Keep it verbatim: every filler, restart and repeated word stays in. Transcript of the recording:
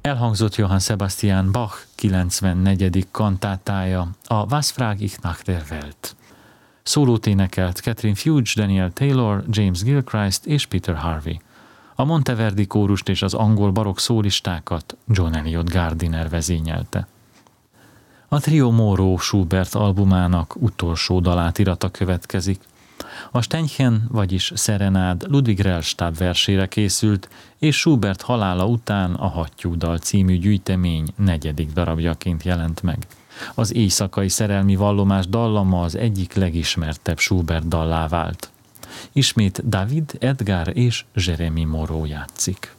Elhangzott Johann Sebastian Bach kilencvennegyedik kantátája, a Was frag ich nach der Welt. Szólót énekelt Catherine Fuge, Daniel Taylor, James Gilchrist és Peter Harvey. A Monteverdi kórust és az angol barokk szólistákat John Eliot Gardiner vezényelte. A Trio Moro Schubert albumának utolsó dalátirata következik. A Ständchen, vagyis Szerenád Ludwig Rellstab versére készült, és Schubert halála után a Hattyúdal című gyűjtemény negyedik darabjaként jelent meg. Az éjszakai szerelmi vallomás dallama az egyik legismertebb Schubert dallá vált. Ismét David, Edgar és Jeremy Morrow játszik.